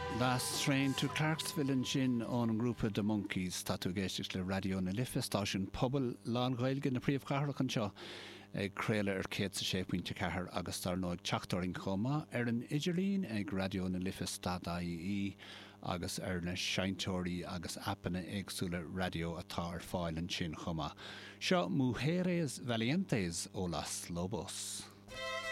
Last train to Clarksville in sin on grúpa de Monkeys tatu géisteach le radio na Lifa stáisiún pobl lán gailge na príomhchathair an seo ag créile ar 107.4 agus tar nóid teachtaring chomá ar an idirlín ag radio na Lifa stadaí agus ar na seintóirí agus appanna agsúla radio atá ar fáil an sin chomá. Seo Mujeres Valientes ó Las Lobos.